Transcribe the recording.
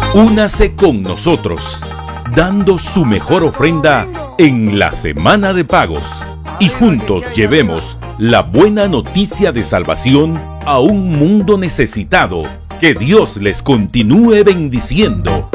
Únase con nosotros, dando su mejor ofrenda en la Semana de Pagos. Y juntos llevemos la buena noticia de salvación a un mundo necesitado. Que Dios les continúe bendiciendo.